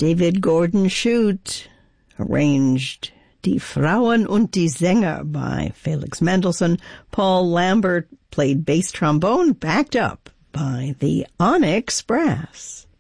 David Gordon Shute arranged Die Frauen und die Sänger by Felix Mendelssohn. Paul Lambert played bass trombone, backed up by the Onyx Brass.